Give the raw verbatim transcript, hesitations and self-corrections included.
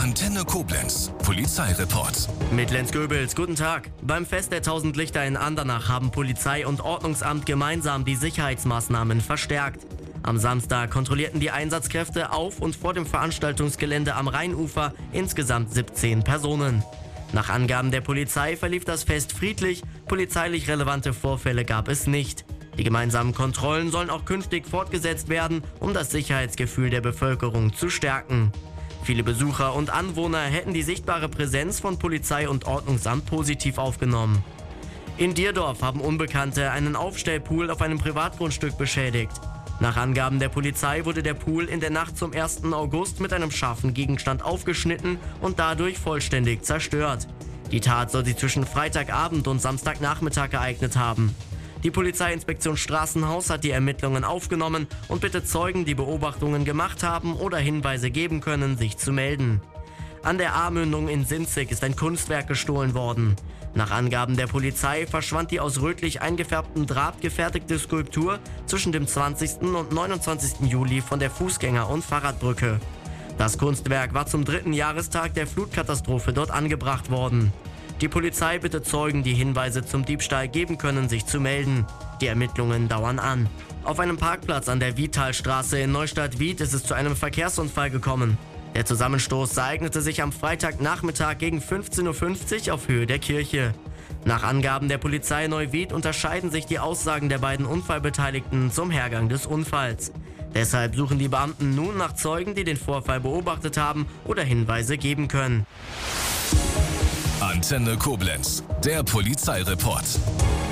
Antenne Koblenz, Polizeireport. Mit Lenz Goebels, guten Tag. Beim Fest der Tausend Lichter in Andernach haben Polizei und Ordnungsamt gemeinsam die Sicherheitsmaßnahmen verstärkt. Am Samstag kontrollierten die Einsatzkräfte auf und vor dem Veranstaltungsgelände am Rheinufer insgesamt siebzehn Personen. Nach Angaben der Polizei verlief das Fest friedlich, polizeilich relevante Vorfälle gab es nicht. Die gemeinsamen Kontrollen sollen auch künftig fortgesetzt werden, um das Sicherheitsgefühl der Bevölkerung zu stärken. Viele Besucher und Anwohner hätten die sichtbare Präsenz von Polizei und Ordnungsamt positiv aufgenommen. In Dierdorf haben Unbekannte einen Aufstellpool auf einem Privatgrundstück beschädigt. Nach Angaben der Polizei wurde der Pool in der Nacht zum ersten August mit einem scharfen Gegenstand aufgeschnitten und dadurch vollständig zerstört. Die Tat soll sich zwischen Freitagabend und Samstagnachmittag ereignet haben. Die Polizeiinspektion Straßenhaus hat die Ermittlungen aufgenommen und bittet Zeugen, die Beobachtungen gemacht haben oder Hinweise geben können, sich zu melden. An der A-Mündung in Sinzig ist ein Kunstwerk gestohlen worden. Nach Angaben der Polizei verschwand die aus rötlich eingefärbtem Draht gefertigte Skulptur zwischen dem zwanzigsten und neunundzwanzigsten Juli von der Fußgänger- und Fahrradbrücke. Das Kunstwerk war zum dritten Jahrestag der Flutkatastrophe dort angebracht worden. Die Polizei bittet Zeugen, die Hinweise zum Diebstahl geben können, sich zu melden. Die Ermittlungen dauern an. Auf einem Parkplatz an der Wiedtalstraße in Neustadt-Wied ist es zu einem Verkehrsunfall gekommen. Der Zusammenstoß ereignete sich am Freitagnachmittag gegen fünfzehn Uhr fünfzig auf Höhe der Kirche. Nach Angaben der Polizei Neuwied unterscheiden sich die Aussagen der beiden Unfallbeteiligten zum Hergang des Unfalls. Deshalb suchen die Beamten nun nach Zeugen, die den Vorfall beobachtet haben oder Hinweise geben können. Antenne Koblenz, der Polizeireport.